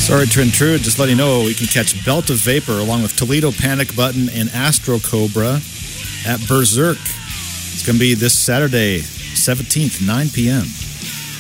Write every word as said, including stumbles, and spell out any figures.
Sorry to intrude, just letting you know we can catch Belt of Vapor along with Toledo Panic Button and Astro Cobra at Berserk. It's going to be this Saturday, seventeenth, nine p.m.